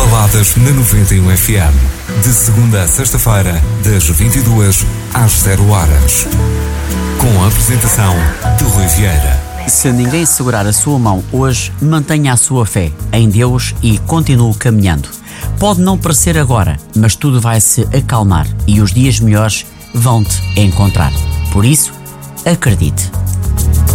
Baladas na 91 FM. De segunda a sexta-feira, das 22 às 0 horas. Com a apresentação de Rui Vieira. Se ninguém segurar a sua mão hoje, mantenha a sua fé em Deus e continue caminhando. Pode não parecer agora, mas tudo vai se acalmar e os dias melhores vão-te encontrar. Por isso, acredite.